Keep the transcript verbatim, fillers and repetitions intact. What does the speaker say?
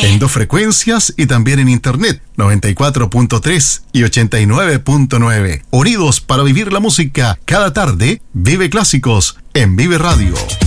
En dos frecuencias y también en internet, noventa y cuatro punto tres y ochenta y nueve punto nueve. Unidos para vivir la música. Cada tarde, vive clásicos en Vive Radio.